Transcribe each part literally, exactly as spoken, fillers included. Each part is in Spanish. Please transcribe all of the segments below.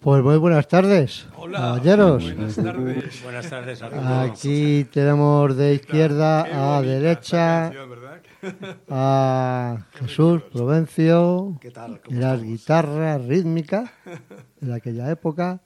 Pues muy buenas tardes, Hola, caballeros. Buenas tardes. Buenas tardes a todos. Aquí tenemos de izquierda Qué a bonita derecha esta canción, ¿verdad? a Jesús Provencio, ¿Qué tal? que ¿Cómo era estamos? guitarra rítmica de aquella época,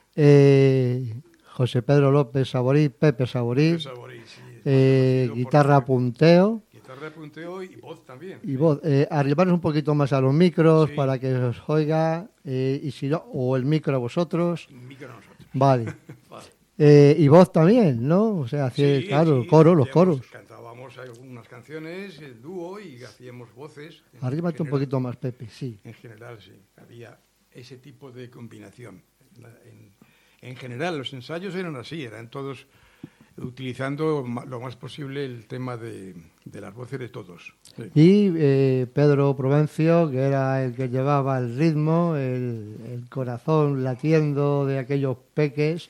eh, José Pedro López Saborí, Pepe Saborí, Pepe Saborí, sí, eh, más conocido por guitarra hacer punteo Guitarra punteo y voz también. y voz. Eh, arribaros un poquito más a los micros Sí. para que os oiga, eh, y si no, o el micro a vosotros. Micro nosotros. Vale. Vale. Eh, y voz también, ¿no? O sea, hacía- Sí, claro, sí, el coro, los hacíamos- coros. Cantábamos algunas canciones, el dúo, y hacíamos voces. En Arríbate un general- poquito más, Pepe, sí. En general, sí. Había ese tipo de combinación. En, en general, los ensayos eran así, eran todos utilizando ma- lo más posible el tema de, de las voces de todos. Sí. Y eh, Pedro Provencio, que era el que llevaba el ritmo, el, el corazón latiendo de aquellos peques,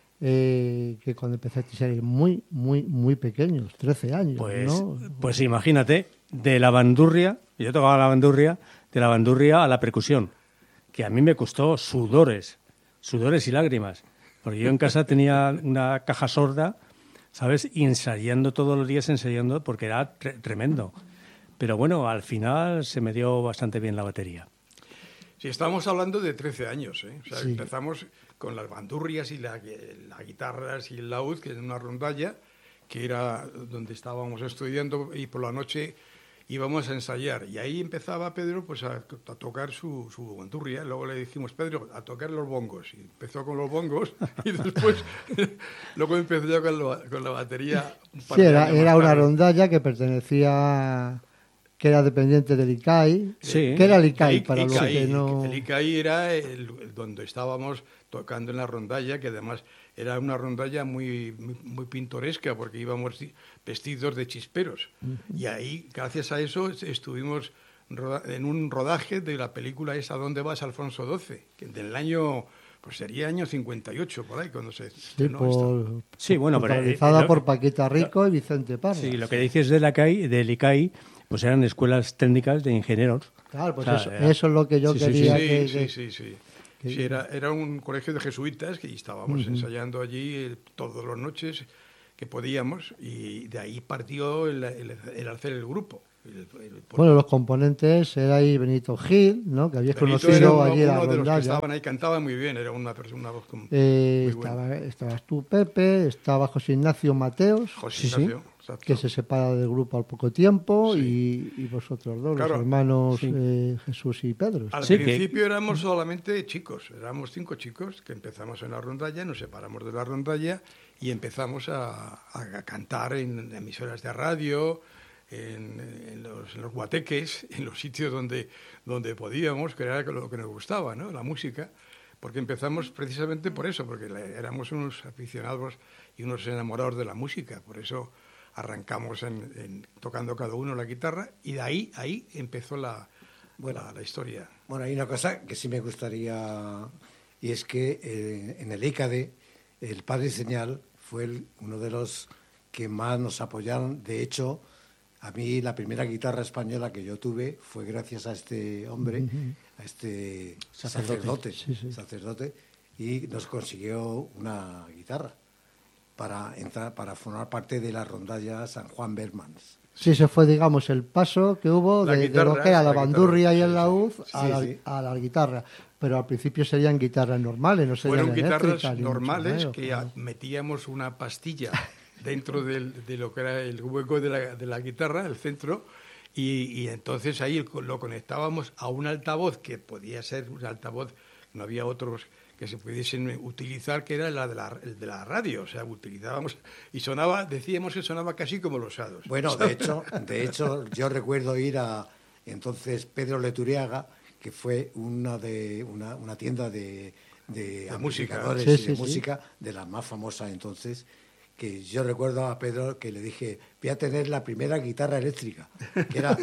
eh, que cuando empezaste a ser muy, muy, muy pequeños, trece años, Pues, ¿no? pues imagínate, de la bandurria, yo tocaba la bandurria, de la bandurria a la percusión, que a mí me costó sudores, sudores y lágrimas, porque yo en casa tenía una caja sorda, ¿sabes? Y ensayando todos los días, ensayando, porque era tre- tremendo. Pero bueno, al final se me dio bastante bien la batería. Sí, estábamos hablando de trece años, ¿eh? O sea, Sí. empezamos con las bandurrias y la- las guitarras y el laúd, que era una rondalla, que era donde estábamos estudiando, y por la noche íbamos a ensayar. Y ahí empezaba Pedro pues a, a tocar su, su bandurria. Luego le dijimos, Pedro, a tocar los bongos. Y empezó con los bongos y después luego empezó yo con, lo- con la batería. Un par Sí, de era, años era más una tarde. rondalla que pertenecía, que era dependiente del I C A I. Sí. ¿Qué era el I C A I? El Para los Icaí, que no... el Icaí era el, el donde estábamos tocando en la rondalla, que además era una rondalla muy, muy, muy pintoresca, porque íbamos di- vestidos de chisperos. Y ahí, gracias a eso, es- estuvimos roda- en un rodaje de la película esa ¿Dónde vas, Alfonso doce? Que del año, pues sería año cincuenta y ocho, por ahí, cuando se Sí, estrenó esta. por, Sí, bueno, pero, eh, protagonizada lo- por Paquita Rico y Vicente Parra. Sí, lo que dices de la C A I, del I C A I, pues eran escuelas técnicas de ingenieros. Claro, pues O sea, eso, era- eso es lo que yo Sí, sí, quería Sí, que... sí, que- sí, sí. que- Sí, era, era un colegio de jesuitas que estábamos ensayando allí eh, todas las noches que podíamos, y de ahí partió el, el- el hacer el grupo. El- el- Bueno, los componentes era ahí Benito Gil, ¿no? Que habías Benito conocido era uno, allí en la uno de los que rondalla. estaban ahí, cantaba muy bien, era una persona, una voz con- Eh, muy buena. estaba, estabas tú, Pepe, estaba José Ignacio Mateos, José Sí, sí. Ignacio, exacto. que se separa del grupo al poco tiempo, Sí. y, y vosotros dos, Claro. los hermanos Sí. eh, Jesús y Pedro. Al Sí, que- principio éramos solamente chicos, éramos cinco chicos que empezamos en la rondalla, nos separamos de la rondalla y empezamos a, a cantar en emisoras de radio, en, en los, en los guateques, en los sitios donde, donde podíamos, que era lo que nos gustaba, ¿no? La música, porque empezamos precisamente por eso, porque la- éramos unos aficionados y unos enamorados de la música, por eso arrancamos en, en- tocando cada uno la guitarra, y de ahí, ahí empezó la, Bueno. la, la historia. Bueno, hay una cosa que sí me gustaría, y es que eh, en el I C A D el Padre Señal fue el- uno de los que más nos apoyaron. De hecho, a mí la primera guitarra española que yo tuve fue gracias a este hombre, a este Sacerdote. sacerdote, Sí, sí. sacerdote, y nos consiguió una guitarra para entrar, para formar parte de la rondalla San Juan Bermans. Sí, se fue, digamos, el paso que hubo La de, de guitarra, lo que era la la bandurria guitarra, y el sí, laúd sí. a, Sí, la, sí. a la guitarra. Pero al principio serían guitarras normales, no serían Fueron guitarras eléctricas, ni mucho normales menos, que claro. a- metíamos una pastilla dentro del- de lo que era el hueco de la, de la guitarra, el centro, y, y entonces ahí lo lo conectábamos a un altavoz que podía ser un altavoz, no había otros que se pudiesen utilizar, que era la de la, el de la radio, o sea, utilizábamos y sonaba, decíamos que sonaba casi como los hados. Bueno, de hecho, de hecho, yo recuerdo ir a entonces Pedro Leturiaga, que fue una de una, una tienda de, de música. amplificadores Sí, y sí, de sí. música, de la más famosa entonces, que yo recuerdo a Pedro que le dije, voy a tener la primera guitarra eléctrica, que era,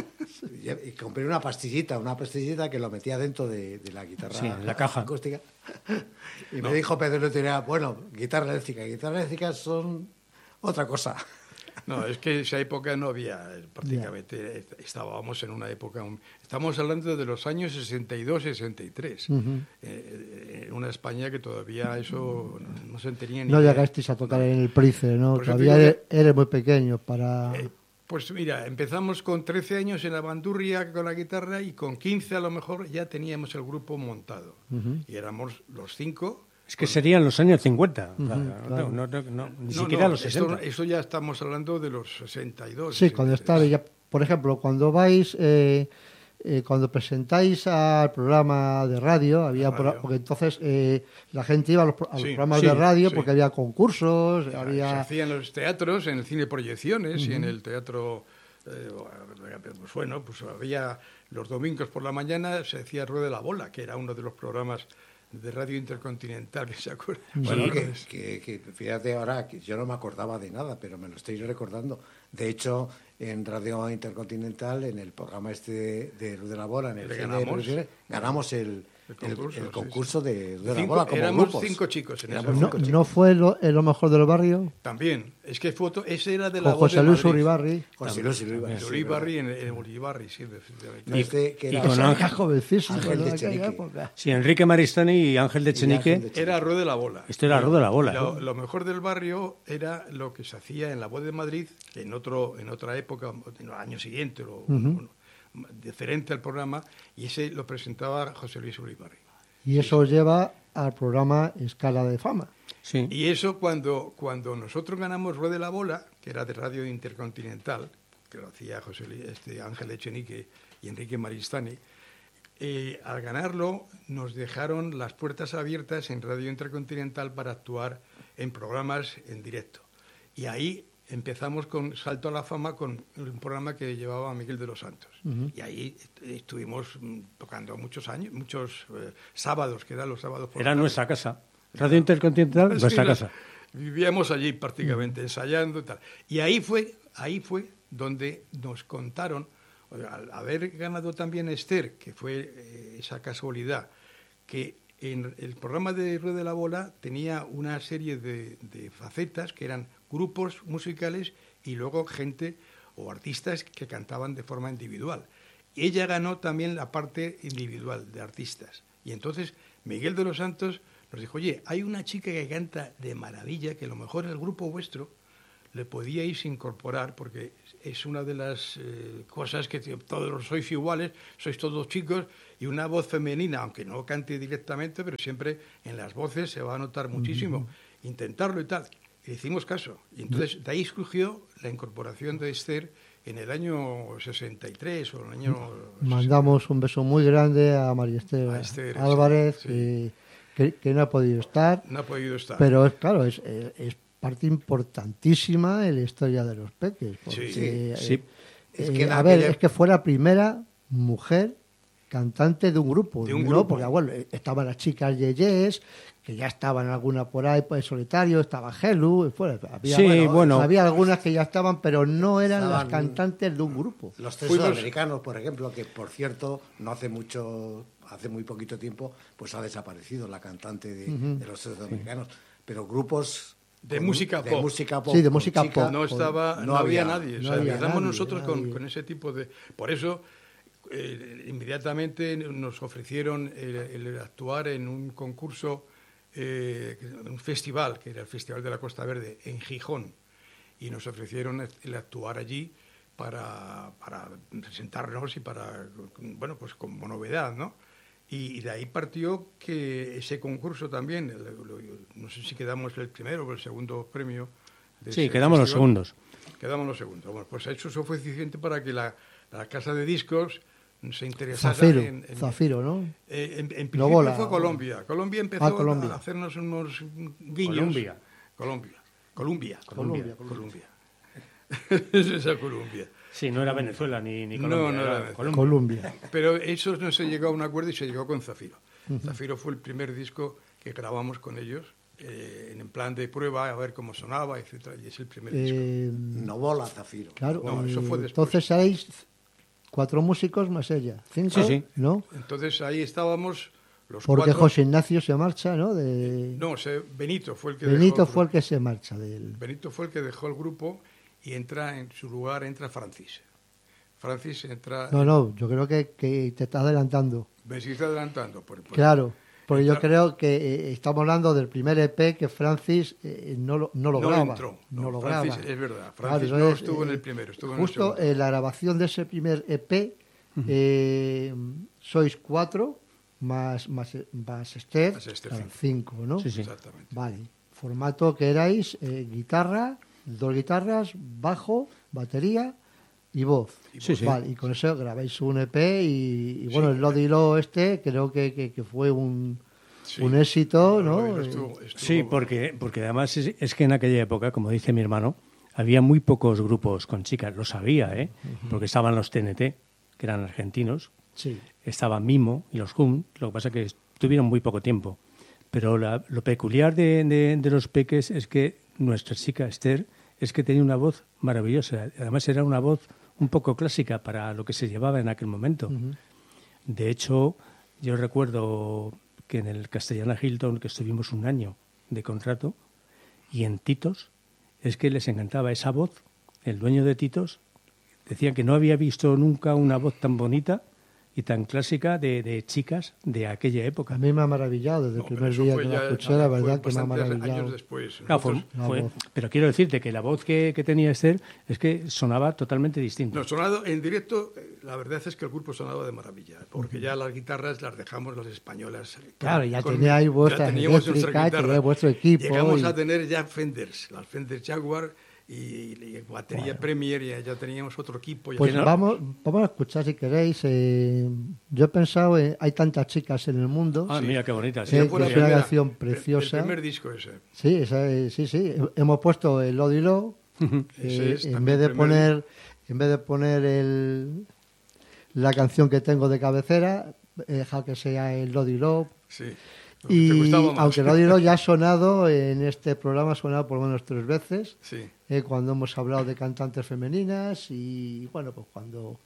y compré una pastillita, una pastillita que lo metía dentro de, de la guitarra Sí, en la caja. acústica. Y me dijo Pedro Leturiaga, bueno, guitarra eléctrica, guitarra eléctrica son otra cosa. No, es que esa época no había, eh, prácticamente, eh, estábamos en una época, un- estamos hablando de los años sesenta y dos, sesenta y tres, Ujú. eh, en una España que todavía eso no se tenía ni No idea. llegasteis a tocar en el Price, ¿no? Por eso Todavía digo eres, eres muy pequeño para... Eh, pues mira, empezamos con trece años en la bandurria con la guitarra y con quince a lo mejor ya teníamos el grupo montado. Ujú. Y éramos los cinco. Es que serían los años cincuenta, Ujú, o sea, claro. no, no, no, ni No, siquiera no, los esto, sesenta. eso ya estamos hablando de los sesenta y dos. Sí, cuando sesenta y tres. está ya, por ejemplo, cuando vais, eh, eh, cuando presentáis al programa de radio, había Radio. pro- porque entonces eh, la gente iba a los, pro- a los Sí, programas sí, de radio sí. porque había concursos, Se había... hacían los teatros, en el cine proyecciones y en el teatro, eh, pues bueno, pues había los domingos por la mañana se hacía Rueda de la Bola, que era uno de los programas de Radio Intercontinental, que se acuerda. Bueno, Sí, que, pues, que- que fíjate ahora que yo no me acordaba de nada, pero me lo estoy recordando. De hecho, en Radio Intercontinental, en el programa este de, de Rueda de la Bola, en el Le cine de ganamos. profesiones, ganamos el, El el- concurso, el sí, concurso de Rueda de la Cinco- Bola como éramos grupos. cinco chicos en Éramos esa ¿No, cinco época. ¿no chicos. fue lo, en lo mejor del barrio? También, es que foto, ese era de la Con voz de José Luis Madrid. Uribarri. José Luis Uribarri, De sí, Uribarri, en, en Uribarri, sí, efectivamente. No, este que y era- con Era Ángel- jovencísimo Ángel en de aquella Chenique. época. Sí, Enrique Maristani y Ángel de Chenique. Ángel de Era Rueda de la Bola. Esto era Rueda de la Bola. Lo, lo mejor del barrio era lo que se hacía en la Voz de Madrid, que en otro en otra época, en los años siguientes, o, bueno, diferente al programa, y ese lo presentaba José Luis Uribarri. Y eso os lleva al programa Escala de Fama. Sí. Y eso cuando, cuando nosotros ganamos Rueda de la Bola, que era de Radio Intercontinental, que lo hacía José Luis, este, Ángel Echenique y Enrique Maristani, eh, al ganarlo nos dejaron las puertas abiertas en Radio Intercontinental para actuar en programas en directo. Y ahí empezamos con Salto a la Fama, con un programa que llevaba Miguel de los Santos. Ujú. Y ahí est- estuvimos mm, tocando muchos años, muchos eh, sábados, que eran los sábados por la Era tarde. nuestra casa. Radio Intercontinental, Sí, nuestra nos- casa. Vivíamos allí prácticamente, ensayando y tal. Y ahí fue, ahí fue donde nos contaron, o sea, al haber ganado también Esther, que fue eh, esa casualidad, que en el programa de Rueda de la Bola tenía una serie de, de facetas que eran grupos musicales y luego gente o artistas que cantaban de forma individual. Ella ganó también la parte individual de artistas. Y entonces Miguel de los Santos nos dijo, oye, hay una chica que canta de maravilla, que a lo mejor el grupo vuestro le podíais incorporar, porque es una de las eh, cosas que todos sois iguales, sois todos chicos, y una voz femenina, aunque no cante directamente, pero siempre en las voces se va a notar muchísimo. Uh-huh. Intentarlo y tal. Y hicimos caso. Y entonces de ahí surgió la incorporación de Esther en el año sesenta y tres o el año... Mandamos un beso muy grande a María Esther, A Esther, Álvarez, sí, sí. eh, que, que no ha podido estar. No ha podido estar. Pero es claro, es, es, es parte importantísima en la historia de los Peques. Porque, Sí, eh, sí. eh, Es que en a ver, aquella- es que fue la primera mujer cantante de un grupo. De un ¿no? grupo. Porque bueno, estaban las chicas Yeyes, que ya estaban alguna por ahí, pues solitario, estaba Helu, fue- había, Sí, bueno. había algunas que ya estaban, pero no eran las Estaban- cantantes de un grupo. Los tres Fuimos- sudamericanos, por ejemplo, que por cierto, no hace mucho, hace muy poquito tiempo, pues ha desaparecido la cantante de, de los tres sudamericanos. Pero grupos De con- música de pop. música pop. Sí, de con música chica, pop. no estaba, no, no había, había- nadie. O no sea, había empezamos nadie, nosotros con, nadie. con ese tipo de... Por eso, eh, inmediatamente nos ofrecieron el, el actuar en un concurso, eh, un festival, que era el Festival de la Costa Verde, en Gijón. Y nos ofrecieron el actuar allí para, para presentarnos y para, bueno, pues como novedad, ¿no? Y, y de ahí partió que ese concurso también, lo- lo- no sé si quedamos el primero o el segundo premio. de Sí, ese quedamos los festival. segundos. Quedamos los segundos. Bueno, pues eso eso fue suficiente para que la, la casa de discos se interesara Zafiro, en... en- Zafiro, ¿no? eh, en, en principio Lobola. fue Colombia. Colombia empezó Ah, Colombia. a hacernos unos guiños. Colombia. Colombia. Colombia. Colombia, Colombia. Es esa Colombia. Sí, no era Venezuela ni, ni No, Colombia. no era era Venezuela. Colombia. Colombia. Pero eso no se llegó a un acuerdo y se llegó con Zafiro. Zafiro fue el primer disco que grabamos con ellos, eh, en plan de prueba, a ver cómo sonaba, etcétera. Y es el primer disco. Eh, No bola, Zafiro. claro, No, eso eh, fue después. entonces seréis cuatro músicos más ella. Cinco, Sí, sí. ¿no? Entonces ahí estábamos los Porque cuatro. José Ignacio se marcha, ¿no? De... No, se- Benito fue el que Benito dejó fue el que se marcha del... Benito fue el que dejó el grupo y entra en su lugar entra Francis. Francis entra. No, no, yo creo que, que te estás adelantando. Me sigue adelantando. Por, por- Claro. Porque yo creo que eh, estamos hablando del primer E P que Francis eh, no lo, no lo no graba. entró. No, No, lo Francis, graba. es verdad. Claro, Francis no entonces, estuvo en eh, el primero, estuvo en justo el segundo. en la grabación de ese primer E P eh, sois cuatro más, más, más Esther, Más Esther, claro, cinco. cinco, ¿no? Sí, sí. Exactamente. Vale. Formato que erais eh, guitarra, dos guitarras, bajo, batería y voz. Y Sí, voz. sí. Vale, y con eso grabáis un E P y, y bueno, Sí. el Lodilo este creo que, que, que fue un, Sí. un éxito, No, ¿no? no, Eh, estuvo- estuvo- Sí, porque, porque además es, es que en aquella época, como dice mi hermano, había muy pocos grupos con chicas, lo sabía, ¿eh? Porque estaban los T N T, que eran argentinos, Sí. estaba Mimo y los Hum, lo que pasa es que tuvieron muy poco tiempo. Pero la- lo peculiar de, de- de los peques es que nuestra chica Esther es que tenía una voz maravillosa. Además era una voz un poco clásica para lo que se llevaba en aquel momento. Ujú. De hecho, yo recuerdo que en el Castellana Hilton, que estuvimos un año de contrato, y en Titos, es que les encantaba esa voz. El dueño de Titos decía que no había visto nunca una voz tan bonita y tan clásica de, de chicas de aquella época. A mí me ha maravillado desde No, el pero primer eso día fue que la ya- escuché, la fue verdad que me ha bastantes maravillado. años después. Claro, fue- Nosotros- La fue- voz. pero quiero decirte que la voz que, que tenía Esther es que sonaba totalmente distinta. No, sonado en directo, eh, la verdad es que el grupo sonaba de maravilla, porque ya las guitarras las dejamos las españolas. eh, Claro, ya con- teníais vuestras ya teníamos nuestra eléctricas, guitarra. teníais vuestro equipo Llegamos y- a tener ya Fenders, las Fender Jaguar y, y batería Premier, y ya teníamos otro equipo. ya Pues teníamos- vamos, vamos a escuchar si queréis. eh, yo he pensado, en, hay tantas chicas en el mundo. Ah, Sí. mira qué bonita. Sí, Ya que fue la es una primera- canción el- preciosa. El primer disco ese. Sí, esa es- sí, sí. Hemos puesto el Lodilo. Ese es en también vez de el primer- poner, en vez de poner el, la canción que tengo de cabecera, he dejado que sea el Lodilo. Sí. Lo que te Y gustaba más. aunque el Lodilo ya ha sonado en este programa, ha sonado por lo menos tres veces. Sí. eh, cuando hemos hablado de cantantes femeninas y bueno, pues cuando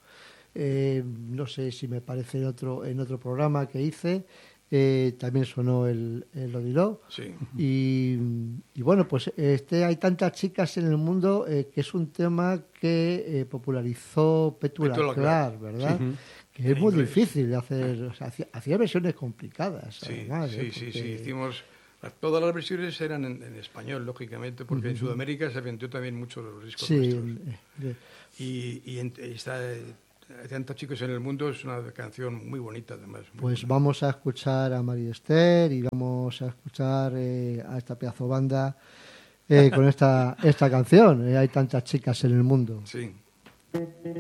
eh, no sé si me parece en otro en otro programa que hice eh, también sonó el, el Lodilo. Sí. Y, y bueno, pues este hay tantas chicas en el mundo eh, que es un tema que eh, popularizó Petula Petula Clark, Clark, ¿verdad? sí. Que es En muy inglés. difícil de hacer, o sea, hacía, hacía versiones complicadas. Sí, además, sí, ¿eh? sí, Porque- sí, hicimos... las- Todas las versiones eran en, en español, lógicamente, porque en Sudamérica se vendió también mucho los discos Sí, nuestros. eh, eh, Y, y en- está, eh, Hay tantos chicos en el mundo, es una canción muy bonita además. muy pues buena. vamos a escuchar a María Esther y vamos a escuchar eh, a esta pedazo banda eh, con esta, esta canción. Eh, hay tantas chicas en el mundo. Sí.